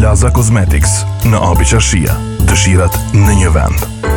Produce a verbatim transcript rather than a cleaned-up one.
Plaza Cosmetics në Api Qershia, dëshirat në një vend.